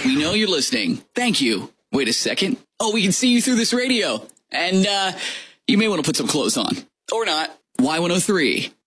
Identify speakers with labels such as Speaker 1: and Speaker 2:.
Speaker 1: We know you're listening. Thank you. Wait a second. Oh, we can see you through this radio. And you may want to put some clothes on. Or not. Y103.